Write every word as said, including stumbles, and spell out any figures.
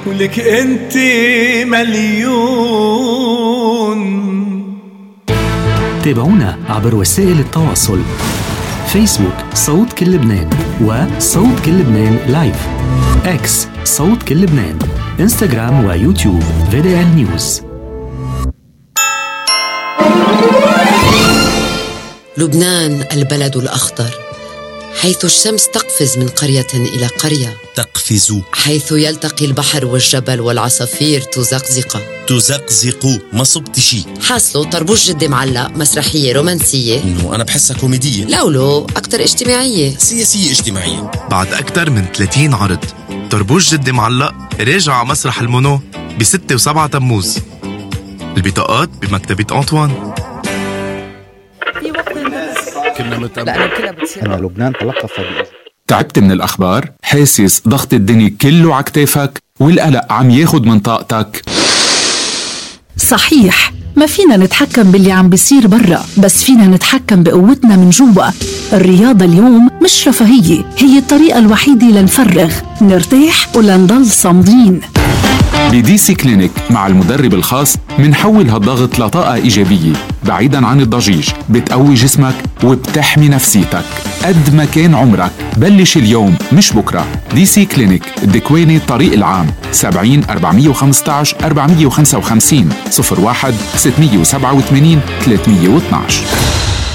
ولك انت مليون. تابعونا عبر وسائل التواصل: فيسبوك صوت كل لبنان، وصوت كل لبنان لايف، اكس صوت كل لبنان، انستغرام ويوتيوب في دي إل نيوز. لبنان البلد الأخضر، حيث الشمس تقفز من قرية إلى قرية، تقفز، حيث يلتقي البحر والجبل والعصافير تزقزق تزقزق. ما صبت شي. حاصله طربوش جدي معلق، مسرحية رومانسية. إنه أنا بحسها كوميدية. لولو أكتر اجتماعية، سياسية اجتماعية. بعد أكتر من ثلاثين عرض، طربوش جدي معلق راجع على مسرح المونو بستة وسبعة تموز. البطاقات بمكتبة أنطوان. كنا متأمل أن لبنان تلقف بإذن. تعبت من الأخبار؟ حاسس ضغط الدنيا كله عكتافك والقلق عم ياخد من طاقتك؟ صحيح، ما فينا نتحكم باللي عم بيصير برا، بس فينا نتحكم بقوتنا من جوا. الرياضة اليوم مش رفاهية، هي الطريقة الوحيدة لنفرغ، نرتاح ولنضل صامدين. بدي سي كلينيك مع المدرب الخاص منحول هالضغط لطاقة إيجابية بعيداً عن الضجيج، بتقوي جسمك وبتحمي نفسيتك. قد ما كان عمرك بلش اليوم مش بكرة. دي سي كلينيك، الدكواني الطريق العام، سبعين أربعمية وخمستعش أربعمية وخمسة وخمسين صفر واحد ستمية وسبعة وثمانين ثلاثمية واثناعش.